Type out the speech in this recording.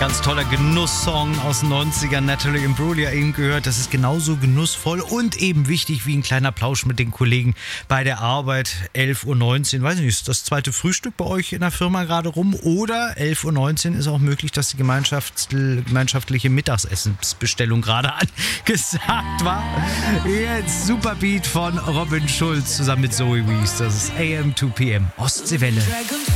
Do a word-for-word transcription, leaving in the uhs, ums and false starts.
Ganz toller Genusssong aus den neunzigern. Natalie Imbruglia eben gehört. Das ist genauso genussvoll und eben wichtig wie ein kleiner Plausch mit den Kollegen bei der Arbeit. elf Uhr neunzehn, weiß ich nicht, ist das zweite Frühstück bei euch in der Firma gerade rum? Oder elf Uhr neunzehn ist auch möglich, dass die Gemeinschafts- gemeinschaftliche Mittagsessensbestellung gerade angesagt war. Jetzt Super Beat von Robin Schulz zusammen mit Zoe Wees. Das ist A M to P M. Ostseewelle.